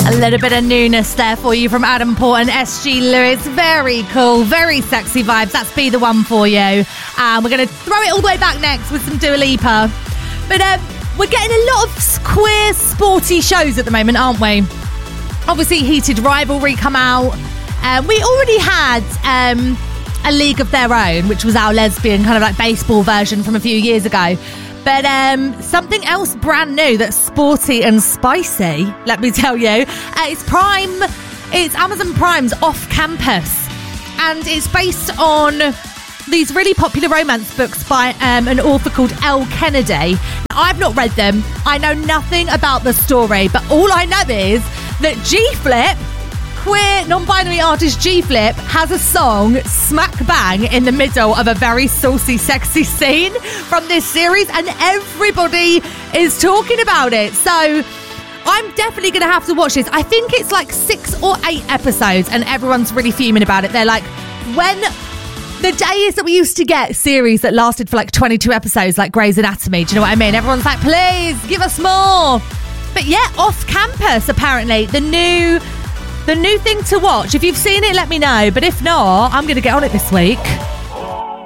A little bit of newness there for you from Adam Port and SG Lewis. Very cool, very sexy vibes. That's Be The One for you. And we're going to throw it all the way back next with some Dua Lipa. But we're getting a lot of queer, sporty shows at the moment, aren't we? Obviously, Heated Rivalry come out. We already had A League of Their Own, which was our lesbian kind of like baseball version from a few years ago. But something else brand new that's sporty and spicy, let me tell you. It's Amazon Prime's Off Campus. And it's based on these really popular romance books by an author called Elle Kennedy. I've not read them. I know nothing about the story. But all I know is that G-Flip, queer non-binary artist G-Flip, has a song smack bang in the middle of a very saucy, sexy scene from this series, and everybody is talking about it. So I'm definitely going to have to watch this. I think it's like 6 or 8 episodes, and everyone's really fuming about it. They're like, when the days that we used to get series that lasted for like 22 episodes, like Grey's Anatomy, do you know what I mean? Everyone's like, please give us more. But yeah, Off Campus, apparently, the new thing to watch. If you've seen it, let me know. But if not, I'm going to get on it this week.